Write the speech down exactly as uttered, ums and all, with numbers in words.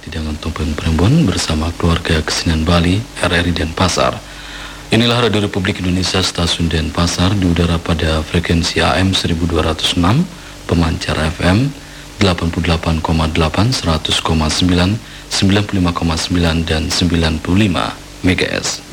Hidangan Tumpeng Primbon bersama keluarga kesenian Bali, R R I Denpasar. Inilah Radio Republik Indonesia Stasiun Denpasar di udara pada frekuensi A M seribu dua ratus enam, pemancar F M delapan puluh delapan koma delapan, seratus koma sembilan, sembilan puluh lima koma sembilan dan sembilan puluh lima megahertz.